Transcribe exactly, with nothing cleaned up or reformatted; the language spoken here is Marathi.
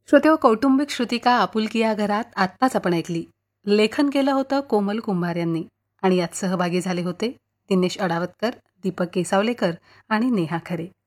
श्रोतेहो, कौटुंबिक श्रुतिका आपुलकी या घरात आत्ताच आपण ऐकली. लेखन केलं होतं कोमल कुंभार यांनी आणि यात सहभागी झाले होते दिनेश अडावतकर, दीपक केसावलेकर आणि नेहा खरे.